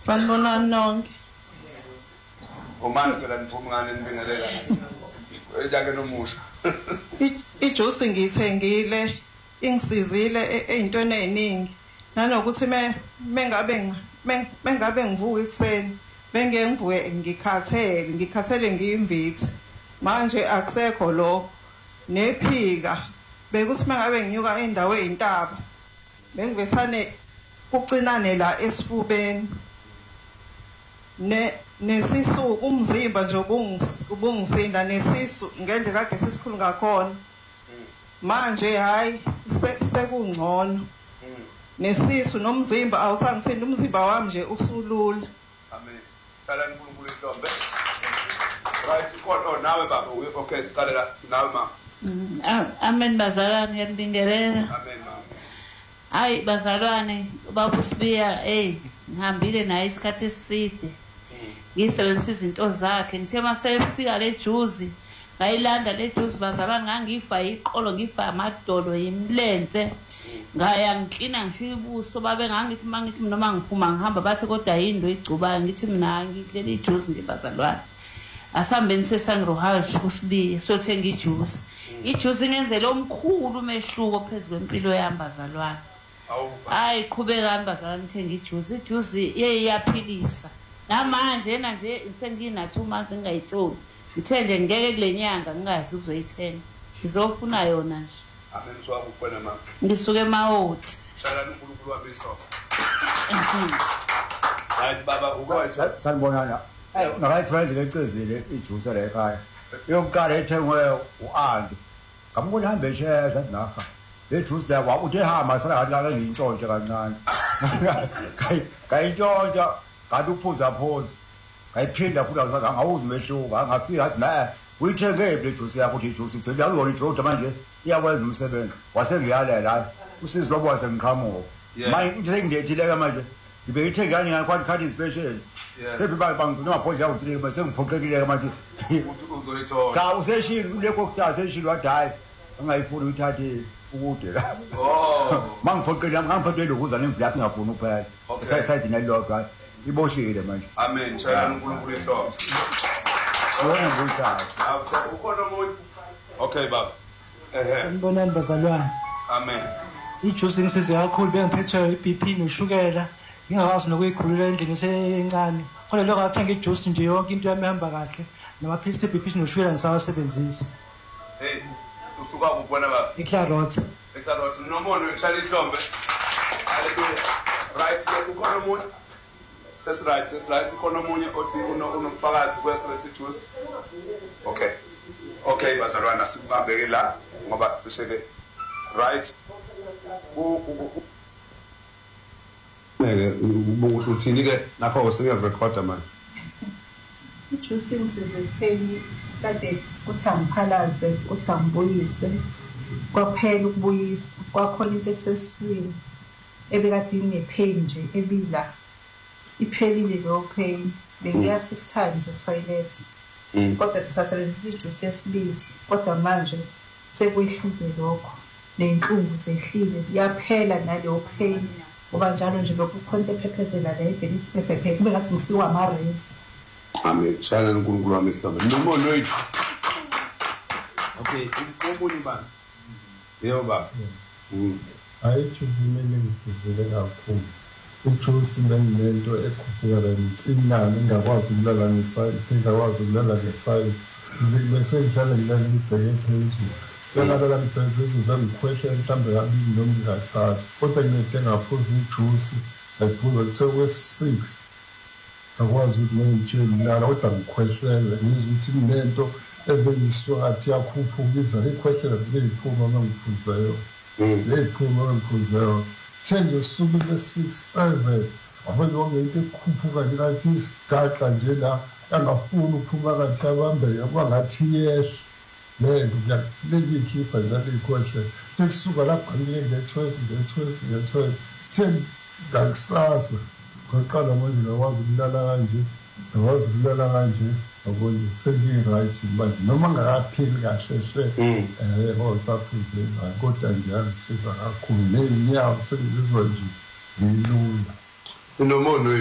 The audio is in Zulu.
Sanibonani nonke. Umanje phela niphumngane nibingelela. Ejake nomusha. Ijuice ngiyithengile ingisizile ezintweni eziningi. Nanokuthi mengabe ngivuka ekseni bengeke ngivuke ngikhathele ngiyimvithi. Manje akusekho lo nephika bekuthi mengabe nginyuka indawo ezintaba bengivesane kucinane la esifubeni nesisu umzimba nje ubungisinda nesisu ngendlela kade sisikhulu ngakhona manje hayi sekungcono nesisu nomzimba awusangisinda umzimba wami nje usulula. Amen. Sala uNkulunkulu ihlombe. Right, kodwa nawe baba okay siqale la nawe ma. Amen bazalwane ngiyabingelela. Amen ma. Hayi bazalwane baba uSibiya ngihambile naye isikhathi eside. Ngisebenzisa izinto zakhe ngithe masefika le juice ngayilanda le juice bazalwane ngangifa iqolo ngifa amadolo yimlenze ngaya ngiklina ngishika ubuso babe ngangithi mangithi noma ngiphuma ngihamba bathi kodwa yindo igcubayo ngithi mina ngidlela ijuice ngebazalwane asihambeni sesangrohash uSibiya sothenga ijuice ijuice ingenzele omkhulu umehluko phezulu kwempilo yami bazalwane. Hayi qhubekani bazalwane ngithenga ijuice iyaphilisa namanje nje sengina 2 months ngingayitholi ngithe nje ngeke kule nyanga ngingazi uzoyithenga ngizofuna yona nje. Amen swabo khona ma. Ngisuke eMahoti. Shala uNkulunkulu wami ishopo. Hayi baba ukwazi sanibonana. Nakayithwele lecezile ijuice la ekhaya. Yokuqala ethengwe uAnti. Ngamubona hambe eshesha naha. Le juice la wakuthe hamba sala ngintshontshe kancane. Kayintshontsha kanti uphuza ngayiphinda futhi awuzi umehluko angafika athi na uyithenge le juice yakho uthi ijuice igcina uyona ijuice manje iyakwenza umsebenzi wasengiyalela usizo lobo wasengiqhamuka manje sengidethile ke manje ngibe ngithenge kanye ngakwathi card special sebiba bangiphoqa ukuthi bese ngiphoqekile manje uzoyithola cha useshilo lekho kuthi seshilo wathi hayi angayifuni uyithathe ukude la mangiphoqekile ngangiphoqekile ukuza nemvula ngafuni ukuphela sayidina lilodwa iboshile manje. Amen. Shala uNkulunkulu ihlombe. Wena ngiyisaphi. Ukhona umuntu. Okay baba. Sanibonani bazalwane. Amen. Ijuice ngisize kakhulu bengiphethwe iBP noshukela ngingakwazi nokuyikhulula endlini esencane. Khona lokho athenga ijuice nje yonke into yami ihamba kahle namaphilisi eBP noshukela ngisawasebenzisa. Hey, usuka ukubona baba. eClarot nomono ngishala ihlombe. Hallelujah. Right, ukhona umuntu. Sesi right ukhona umunye othi unobufakazi kweselethi juice. Okay bazalwana sikubambeke la ngoba sibisheke right uthini ke nakho useyarecorda manje. Ijuice ngizitheli kade uthi angiphalaze uthi angibuyise kwaphela ukubuyisa kwakhona into eseswini ebekade inepain nje ebila iphelile lo pain bengiya 6 times etoilet kodwa ngisasebenzisa ijuice yesibili kodwa manje sekwehlile lokho nenhlungu zehlile yaphela naleyo pain ngoba njalo nje bekukhona ephephezela la ebelithi phephe kube ngathi ngisiwa amarezi. Amen. Shala uNkulunkulu wami ihlombe nomono wethu. Okay umboni bani yebo baba. Hayi juice imene ngisizile kakhulu. Ijuice benginento ekhuphuka ngicina ngingakwazi ukulala ngesayidi ngingakwazi ukulala ngesayidi bese ngihlala ngilala ngibheke phezulu bengalala ngibheke phezulu ngikhwehlela mhlambe kabili noma ngathathu kodwa ngeke ngaphuza ijuice ngiphuza kuthe kwe6 akwazi ukuthi ngitshele ngilala kodwa ngikhwehlela ngizwe ukuthi kunento ebeyiswathi yakhuphuka iza ikhwehlela leyiphuma mangiphuzayo leyiphuma mangiphuzayo change usuku le6-7 abantu bonke into ekhuphuka nje ngathi isigaqa nje la angafuni ukuphuma kathi abambe abangathi yesh lento ngiyakhipha njalo ikhohle sekusuka lapha nge-12 10 ngakusasa ngaqala manje ngakwazi ukulala kanje yabona sengirayithi manje noma ngakaphili kahle hle ngosaphuze kodwa ngiyasiza kakhulu neyinyawo sengizizwa nje ngilula nomono